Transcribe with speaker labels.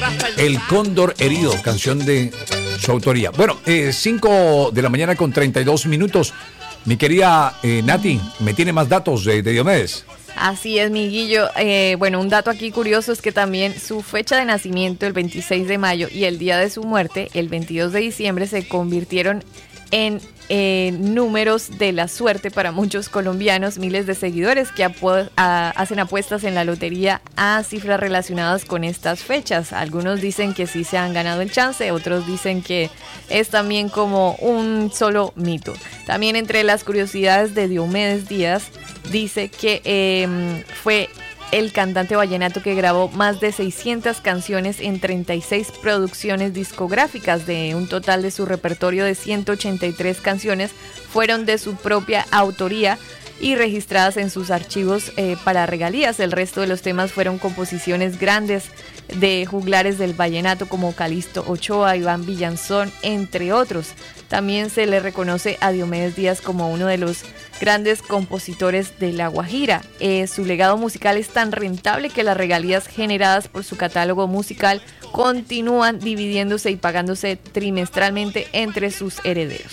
Speaker 1: El Cóndor Herido, canción de su autoría. Bueno, 5 de la mañana con 32 minutos. Mi querida Nati, ¿me tiene más datos de Diomedes?
Speaker 2: Así es, mi Guillo. Bueno, un dato aquí curioso es que también su fecha de nacimiento, el 26 de mayo, y el día de su muerte, el 22 de diciembre, se convirtieron en números de la suerte para muchos colombianos, miles de seguidores que hacen apuestas en la lotería a cifras relacionadas con estas fechas. Algunos dicen que sí se han ganado el chance, otros dicen que es también como un solo mito. También entre las curiosidades de Diomedes Díaz, dice que fue el cantante vallenato que grabó más de 600 canciones en 36 producciones discográficas. De un total de su repertorio de 183 canciones fueron de su propia autoría y registradas en sus archivos para regalías. El resto de los temas fueron composiciones grandes de juglares del vallenato como Calixto Ochoa, Iván Villanzón, entre otros. También se le reconoce a Diomedes Díaz como uno de los grandes compositores de La Guajira. Su legado musical es tan rentable que las regalías generadas por su catálogo musical continúan dividiéndose y pagándose trimestralmente entre sus herederos.